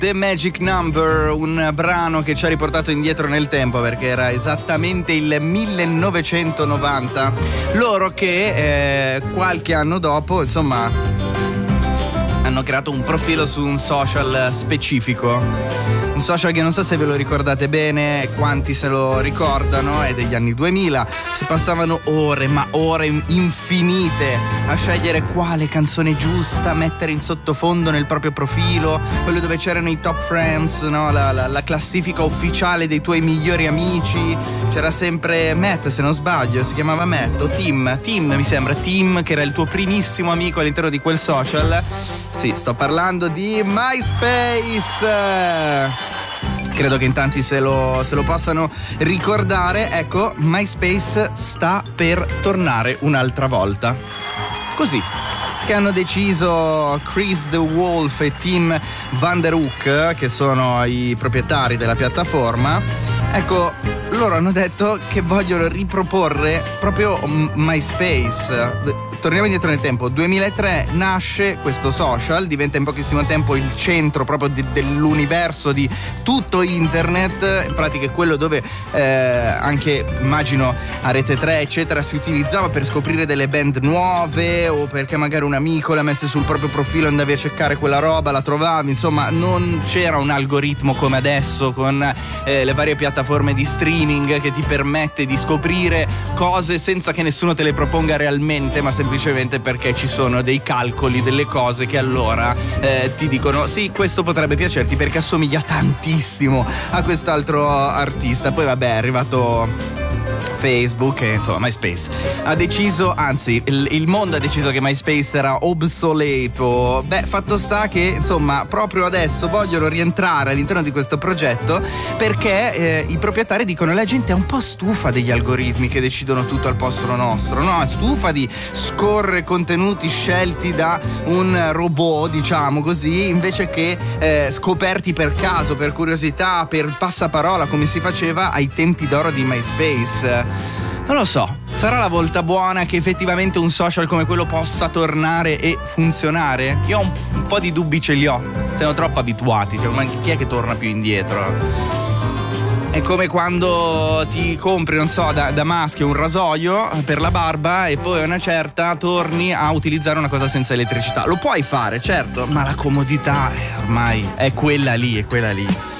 The Magic Number, un brano che ci ha riportato indietro nel tempo perché era esattamente il 1990. Loro che qualche anno dopo, insomma, hanno creato un profilo su un social specifico. Un social che non so se ve lo ricordate bene, quanti se lo ricordano, è degli anni 2000. Si passavano ore, ma ore infinite a scegliere quale canzone giusta mettere in sottofondo nel proprio profilo, quello dove c'erano i top friends, no? La classifica ufficiale dei tuoi migliori amici. C'era sempre Matt, se non sbaglio, si chiamava Matt o Tim mi sembra, Tim, che era il tuo primissimo amico all'interno di quel social. Sì, sto parlando di MySpace. Credo che in tanti se lo possano ricordare. Ecco, MySpace sta per tornare un'altra volta. Così che hanno deciso Chris De Wolf e Tim Van Der Hoek, che sono i proprietari della piattaforma. Ecco, loro hanno detto che vogliono riproporre proprio MySpace. Torniamo indietro nel tempo. 2003 nasce questo social, diventa in pochissimo tempo il centro proprio dell'universo di tutto internet. In pratica è quello dove anche, immagino, a Rete 3 eccetera si utilizzava per scoprire delle band nuove, o perché magari un amico le messe sul proprio profilo, andavi a cercare quella roba, la trovavi. Insomma, non c'era un algoritmo come adesso con le varie piattaforme di streaming che ti permette di scoprire cose senza che nessuno te le proponga realmente, ma semplicemente perché ci sono dei calcoli, delle cose che allora ti dicono sì, questo potrebbe piacerti perché assomiglia tantissimo a quest'altro artista. Poi vabbè, è arrivato Facebook e insomma MySpace ha deciso, anzi il mondo ha deciso che MySpace era obsoleto. Beh, fatto sta che insomma proprio adesso vogliono rientrare all'interno di questo progetto perché i proprietari dicono: la gente è un po' stufa degli algoritmi che decidono tutto al posto nostro, no? È stufa di scorrere contenuti scelti da un robot, diciamo così, invece che scoperti per caso, per curiosità, per passaparola, come si faceva ai tempi d'oro di MySpace. Non lo so, sarà la volta buona che effettivamente un social come quello possa tornare e funzionare? Io un po' di dubbi ce li ho, siamo troppo abituati, cioè, ma chi è che torna più indietro? È come quando ti compri, non so, da maschio un rasoio per la barba e poi a una certa torni a utilizzare una cosa senza elettricità. Lo puoi fare, certo, ma la comodità ormai è quella lì,